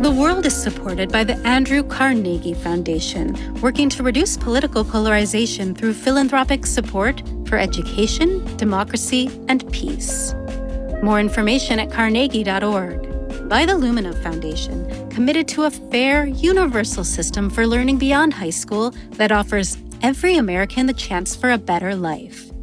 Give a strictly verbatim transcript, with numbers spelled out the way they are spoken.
The World is supported by the Andrew Carnegie Foundation, working to reduce political polarization through philanthropic support for education, democracy, and peace. More information at carnegie dot org. By the Lumina Foundation, committed to a fair, universal system for learning beyond high school that offers every American the chance for a better life.